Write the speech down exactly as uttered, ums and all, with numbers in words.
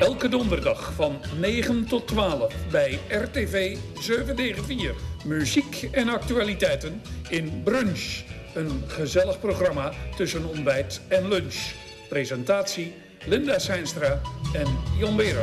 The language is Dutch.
Elke donderdag van negen tot twaalf bij R T V zevenhonderdvier. Muziek en actualiteiten in Brunch. Een gezellig programma tussen ontbijt en lunch. Presentatie Linda Seinstra en Jon Beer.